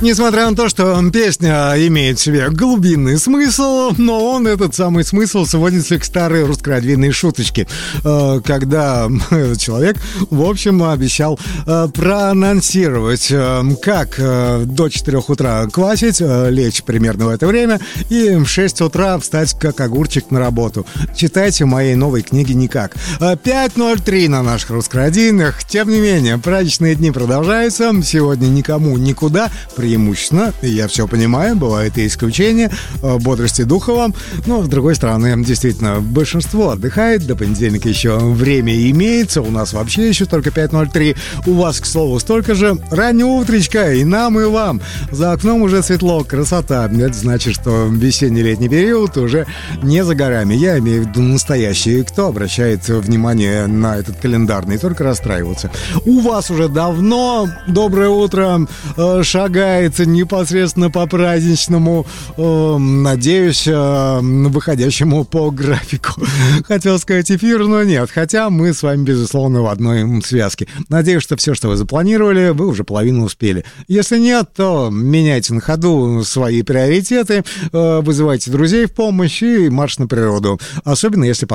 Несмотря на то, что песня имеет в себе глубинный смысл, но он, этот самый смысл, сводится к старой русскорадийной шуточке, когда человек, в общем, обещал проанонсировать, как до 4 утра квасить, лечь примерно в это время, и в 6 утра встать как огурчик на работу. Читайте в моей новой книге «Никак». 5:03 на наших русскорадийных. Тем не менее, праздничные дни продолжаются. Сегодня никому никуда. Преимущественно, я все понимаю, бывают и исключения, бодрости духа вам. Но, с другой стороны, действительно, большинство отдыхает. До понедельника еще время имеется. У нас вообще еще только 5:03. У вас, к слову, столько же. Раннее утречко и нам, и вам. За окном уже светло, красота. Это значит, что весенний-летний период уже не за горами. Я имею в виду настоящий. Кто обращает внимание на этот календарный, только расстраиваться. У вас уже давно доброе утро шагается непосредственно по праздничному, надеюсь, выходящему по графику. Хотел сказать эфир, но нет. Хотя мы с вами, безусловно, в одной связке. Надеюсь, что все, что вы запланировали, вы уже половину успели. Если нет, то меняйте на ходу свои приоритеты, вызывайте друзей в помощь и марш на природу. Особенно, если